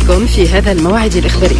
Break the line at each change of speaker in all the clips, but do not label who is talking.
بكم في هذا الموعد الإخباري.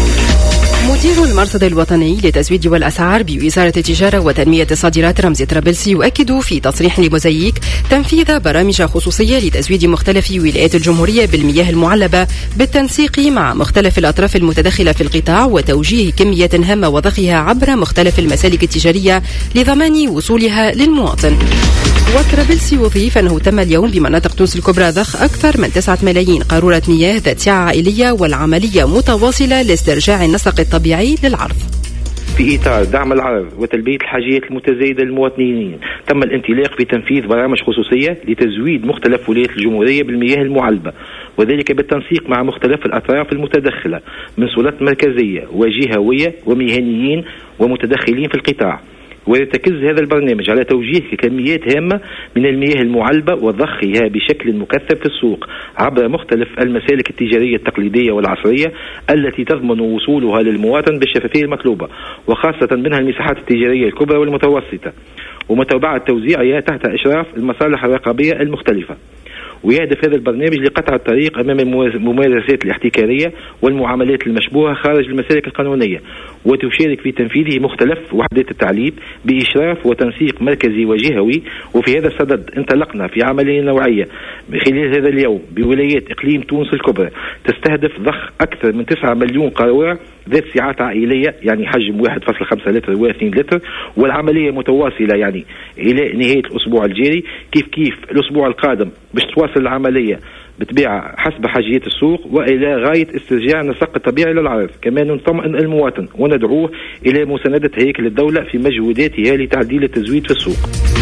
مدير المرصد الوطني لتزويد والأسعار بوزارة التجارة وتنمية الصادرات رمزي طرابلسي يؤكد في تصريح لموزايك تنفيذ برامج خصوصية لتزويد مختلف ولايات الجمهورية بالمياه المعلبة بالتنسيق مع مختلف الأطراف المتدخلة في القطاع وتوجيه كمية هامة وضخها عبر مختلف المسالك التجارية لضمان وصولها للمواطن. وطرابلسي يضيف أنه تم اليوم بمناطق تونس الكبرى ضخ أكثر من 9 ملايين قارورة مياه ذات سعة عائلية والعملية متواصلة لاسترجاع النسق الطبيعي للعرض.
في إطار دعم العرض وتلبية الحاجيات المتزايدة للمواطنين تم الانطلاق في تنفيذ برامج خصوصية لتزويد مختلف ولايات الجمهورية بالمياه المعلبة، وذلك بالتنسيق مع مختلف الأطراف المتدخلة من سلطات مركزية وجهوية ومهنيين ومتدخلين في القطاع. ويرتكز هذا البرنامج على توجيه كميات هامة من المياه المعلبة وضخها بشكل مكثف في السوق عبر مختلف المسالك التجارية التقليدية والعصرية التي تضمن وصولها للمواطن بالشفافية المطلوبة، وخاصة منها المساحات التجارية الكبرى والمتوسطة، ومتابعة توزيعها تحت إشراف المصالح الرقابية المختلفة. ويهدف هذا البرنامج لقطع الطريق أمام الممارسات الاحتكارية والمعاملات المشبوهة خارج المسالك القانونية، وتشارك في تنفيذه مختلف وحدات التعليب بإشراف وتنسيق مركزي وجهوي. وفي هذا الصدد انطلقنا في عملية نوعية خلال هذا اليوم بولايات إقليم تونس الكبرى تستهدف ضخ أكثر من 9 مليون قارورة ذات سعات عائلية، يعني حجم 1.5 لتر و2 لتر، والعملية متواصلة يعني إلى نهاية الأسبوع الجاري. كيف الأسبوع القادم باش تواصل العملية بتبيع حسب حاجيات السوق وإلى غاية استرجاع النسق الطبيعي للعرض. كمان نطمئن المواطن وندعوه إلى مساندة هيكل الدولة في مجهوداتها لتعديل التزويد في السوق.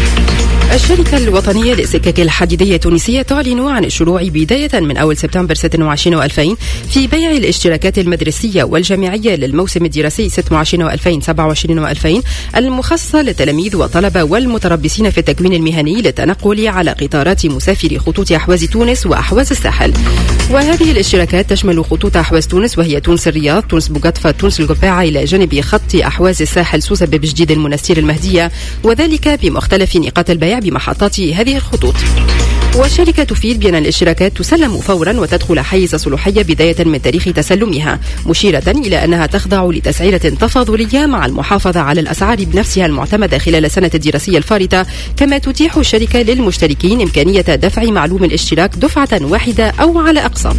الشركة الوطنية للسكك الحديدية التونسية تعلن عن الشروع بداية من أول سبتمبر 26 و2000 في بيع الاشتراكات المدرسية والجامعية للموسم الدراسي 26 و2000 27 و2000 المخصصة للتلاميذ والطلبة والمتربصين في التكوين المهني للتنقل على قطارات مسافري خطوط أحواز تونس وأحواز الساحل. وهذه الاشتراكات تشمل خطوط أحواز تونس وهي تونس الرياض، تونس بوقطفة، تونس القباعة، إلى جانب خط أحواز الساحل سوسة بجديد المنستير المهدية، وذلك بمختلف نقاط البيع بمحطات هذه الخطوط. والشركة تفيد بأن الاشتراكات تسلم فورا وتدخل حيز صلاحية بداية من تاريخ تسلمها، مشيرة إلى أنها تخضع لتسعيرة تفاضلية مع المحافظة على الأسعار بنفسها المعتمدة خلال السنة الدراسية الفارطة. كما تتيح الشركة للمشتركين إمكانية دفع معلوم الاشتراك دفعة واحدة أو على أقساط.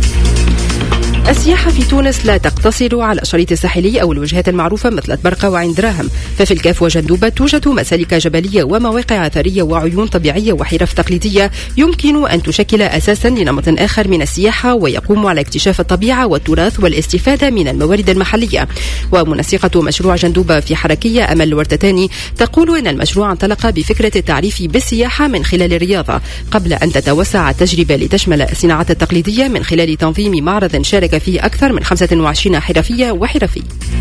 السياحة في تونس لا تقتصر على الشريط الساحلي أو الوجهات المعروفة مثل البرقة وعين دراهم، ففي الكاف وجندوبة توجد مسالك جبلية ومواقع أثرية وعيون طبيعية وحرف تقليدية يمكن أن تشكل أساسا لنمط آخر من السياحة ويقوم على اكتشاف الطبيعة والتراث والاستفادة من الموارد المحلية. ومنسقة مشروع جندوبة في حركية أمل الورتتاني تقول إن المشروع انطلق بفكرة التعريف بالسياحة من خلال الرياضة قبل أن تتوسع التجربة لتشمل الصناعات التقليدية من خلال تنظيم معرض شارك فيه أكثر من 25 حرفية وحرفي.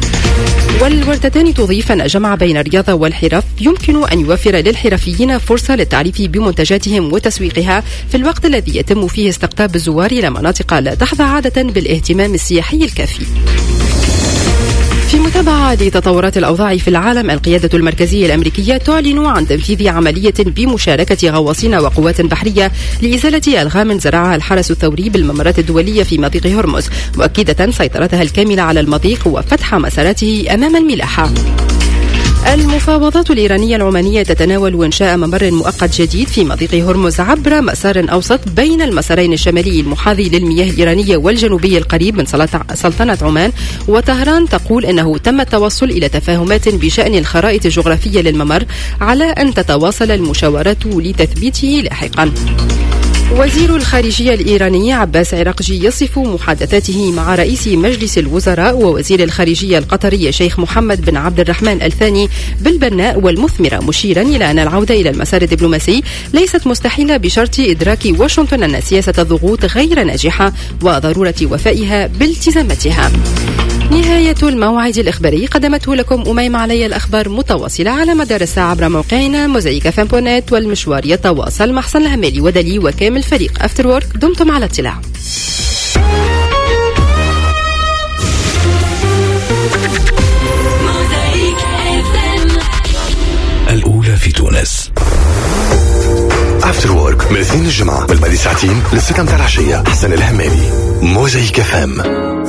والورتتان تضيف أن الجمع بين الرياضة والحرف يمكن أن يوفر للحرفيين فرصة للتعريف بمنتجاتهم وتسويقها في الوقت الذي يتم فيه استقطاب الزوار إلى مناطق لا تحظى عادة بالاهتمام السياحي الكافي. في متابعة لتطورات الأوضاع في العالم، القيادة المركزية الأمريكية تعلن عن تنفيذ عملية بمشاركة غواصين وقوات بحرية لإزالة ألغام زرعها الحرس الثوري بالممرات الدولية في مضيق هرمز، مؤكدة سيطرتها الكاملة على المضيق وفتح مساراته أمام الملاحة. المفاوضات الإيرانية العمانية تتناول إنشاء ممر مؤقت جديد في مضيق هرمز عبر مسار أوسط بين المسارين الشمالي المحاذي للمياه الإيرانية والجنوبي القريب من سلطنة عمان. وطهران تقول إنه تم التوصل إلى تفاهمات بشأن الخرائط الجغرافية للممر على أن تتواصل المشاورات لتثبيته لاحقا. وزير الخارجية الإيراني عباس عراقجي يصف محادثاته مع رئيس مجلس الوزراء ووزير الخارجية القطري شيخ محمد بن عبد الرحمن الثاني بالبناء والمثمرة، مشيرا إلى أن العودة إلى المسار الدبلوماسي ليست مستحيلة بشرط إدراك واشنطن أن سياسة الضغوط غير ناجحة وضرورة وفائها بالتزاماتها. نهاية الموعد الإخباري قدمته لكم أميمة علي. الأخبار متواصلة على مدار الساعة عبر موقعنا موزايك FM.net، والمشوار يتواصل مع حسن الهمالي ودلي وكامل فريق أفتر وورك. دمتم على اطلاع.
الأولى في تونس. أفتر وورك من الاثنين الجمعة من بعد ساعتين للستة متاع العشية. حسن الهمالي. موزايك FM.